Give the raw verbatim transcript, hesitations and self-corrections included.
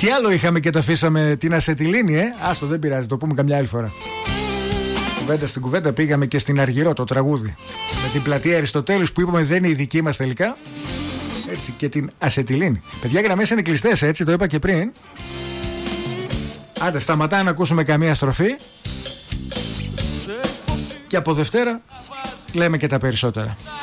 Τι άλλο είχαμε και το αφήσαμε, την ασετιλίνη, ε? Άστο, δεν πειράζει, το πούμε καμιά άλλη φορά. Κουβέντα στην κουβέντα πήγαμε και στην Αργυρό, το τραγούδι. Με την πλατεία Αριστοτέλους που είπαμε δεν είναι η δική μας τελικά. Έτσι, και την ασετιλίνη. Παιδιά, γραμμές είναι κλειστές, έτσι, το είπα και πριν. Άντε, σταματά να ακούσουμε καμία στροφή. Και από Δευτέρα λέμε και τα περισσότερα.